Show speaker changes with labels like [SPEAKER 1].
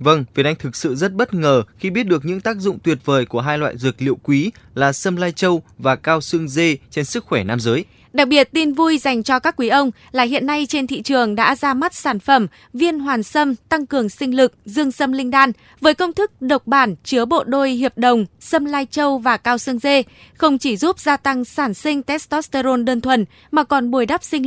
[SPEAKER 1] Vâng, Việt Anh thực sự rất bất ngờ khi biết được những tác dụng tuyệt vời của hai loại dược liệu quý là sâm lai châu và cao xương dê trên sức khỏe nam giới.
[SPEAKER 2] Đặc biệt, tin vui dành cho các quý ông là hiện nay trên thị trường đã ra mắt sản phẩm viên hoàn sâm tăng cường sinh lực dương sâm linh đan với công thức độc bản chứa bộ đôi hiệp đồng sâm lai châu và cao xương dê, không chỉ giúp gia tăng sản sinh testosterone đơn thuần mà còn bồi đắp sinh